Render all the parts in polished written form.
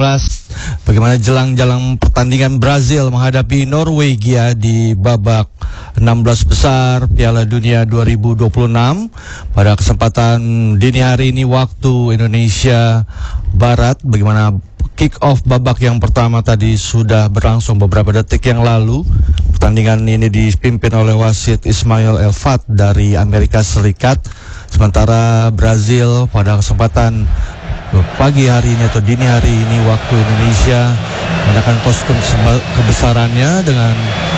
Bagaimana jelang-jelang pertandingan Brazil menghadapi Norwegia di babak 16 besar Piala Dunia 2026. Pada kesempatan dini hari ini waktu Indonesia Barat, bagaimana kick off babak yang pertama tadi sudah berlangsung beberapa detik yang lalu. Pertandingan ini dipimpin oleh wasit Ismail Elfat dari Amerika Serikat. Sementara Brazil pada kesempatan pagi hari ini atau dini hari ini waktu Indonesia menggunakan kostum kebesarannya dengan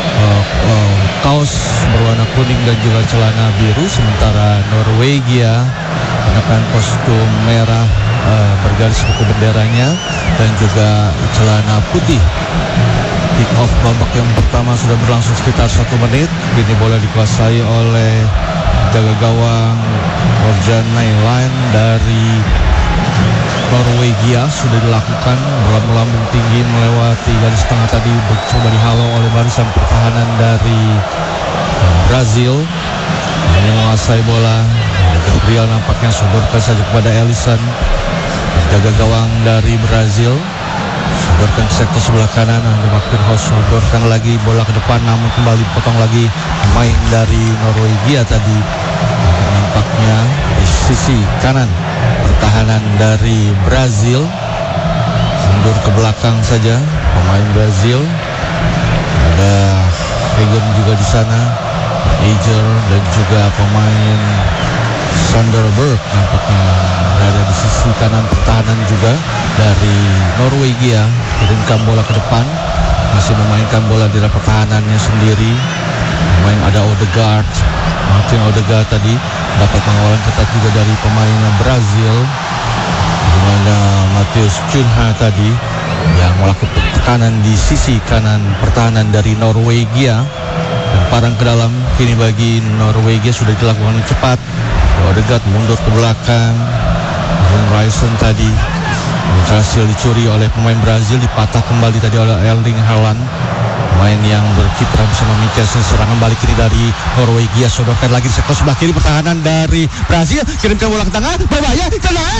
kaos berwarna kuning dan juga celana biru, sementara Norwegia menggunakan kostum merah bergaris buku benderanya dan juga celana putih. Kick off babak yang pertama sudah berlangsung sekitar 1 menit. Kini bola dikuasai oleh jaga gawang Orjan Nailan dari Norwegia. Sudah dilakukan bola melambung tinggi melewati garis tengah tadi, coba dihalau oleh barisan pertahanan dari Brazil. Ini menguasai bola. Gabriel nampaknya sodorkan saja kepada Ellison, jaga gawang dari Brazil. Sodorkan ke sektor sebelah kanan, Marquinhos sodorkan lagi bola ke depan, namun kembali potong lagi main dari Norwegia tadi. Nampaknya di sisi kanan pertahanan dari Brazil mundur ke belakang saja pemain Brazil. Ada Hagen juga di sana, Eger dan juga pemain Sanderberg nampaknya berada di sisi kanan pertahanan juga dari Norwegia. Kirimkan bola ke depan, masih memainkan bola di dalam pertahanannya sendiri. Pemain ada Odegaard, Martin Odegaard tadi dapat pengawalan ketat juga dari pemain Brazil, di mana Matheus Cunha tadi yang melakukan tekanan di sisi kanan pertahanan dari Norwegia dan parang ke dalam. Kini bagi Norwegia sudah dilakukan cepat. Odegaard mundur ke belakang. Ryerson tadi berhasil dicuri oleh pemain Brazil, dipatah kembali tadi oleh Erling Haaland, pemain yang berkiprah bersama Mikkelsen. Serangan balik kiri dari Norwegia, sodorkan lagi di sektor sebelah kiri pertahanan dari Brazil, kirimkan bola ke tengah, berbahaya, tendangan,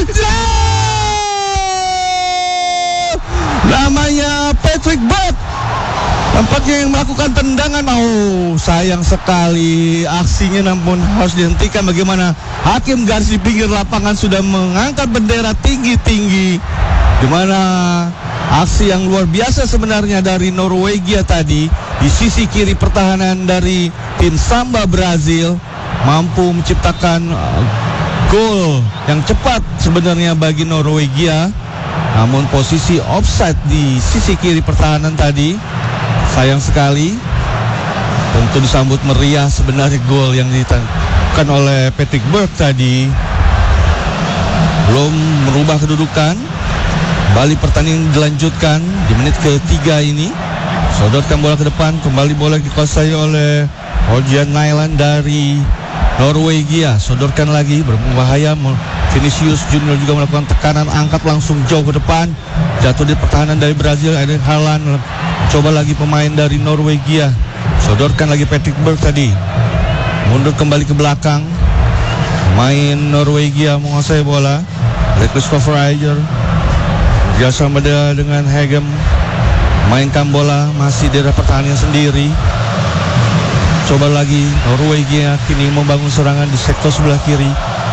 namanya Patrick Berg tampaknya yang melakukan tendangan. Sayang sekali aksinya, namun harus dihentikan. Bagaimana hakim garis di pinggir lapangan sudah mengangkat bendera tinggi-tinggi, di mana aksi yang luar biasa sebenarnya dari Norwegia tadi di sisi kiri pertahanan dari tim Samba Brazil mampu menciptakan gol yang cepat sebenarnya bagi Norwegia, namun posisi offside di sisi kiri pertahanan tadi sayang sekali. Tentu disambut meriah sebenarnya gol yang ditekan oleh Patrick Berg tadi. Belum merubah kedudukan. Kembali pertandingan dilanjutkan di menit ke-3 ini. Sodorkan bola ke depan, kembali bola dikuasai oleh Orjan Nailan dari Norwegia. Sodorkan lagi, berbahaya. Vinicius Junior juga melakukan tekanan, angkat langsung jauh ke depan. Jatuh di pertahanan dari Brazil, Erling Haaland. Coba lagi pemain dari Norwegia. Sodorkan lagi Patrick Berg tadi. Mundur kembali ke belakang. Main Norwegia menguasai bola. Ada Christopher Eger. Bersama dengan Hagen. Mainkan bola masih di daerah pertahanan sendiri. Coba lagi Norwegia kini membangun serangan di sektor sebelah kiri.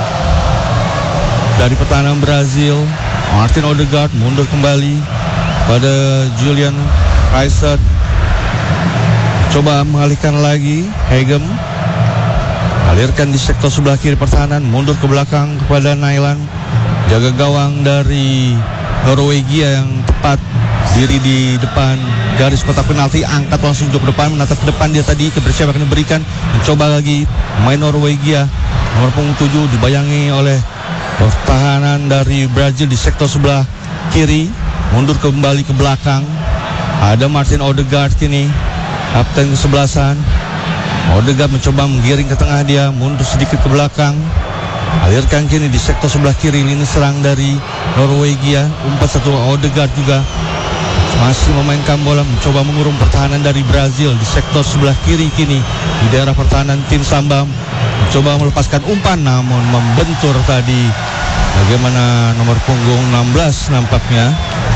Dari pertahanan Brazil, Martin Odegaard mundur kembali pada Julian Kaiser. Coba mengalihkan lagi Hagen, alirkan di sektor sebelah kiri pertahanan, mundur ke belakang kepada Nailan, jaga gawang dari Norwegia yang tepat diri di depan garis kotak penalti, angkat langsung ke depan, menatap ke depan dia tadi, kebersiapan akan diberikan. Mencoba lagi main Norwegia nomor punggung 7 dibayangi oleh pertahanan dari Brazil di sektor sebelah kiri, mundur kembali ke belakang. Ada Martin Odegaard kini, kapten kesebelasan. Odegaard mencoba menggiring ke tengah, dia mundur sedikit ke belakang. Alirkan kini di sektor sebelah kiri, lini serang dari Norwegia. Umpat satu Odegaard juga masih memainkan bola, mencoba mengurung pertahanan dari Brazil di sektor sebelah kiri kini. Di daerah pertahanan tim Samba mencoba melepaskan umpan, namun membentur tadi. Bagaimana nomor punggung 16 nampaknya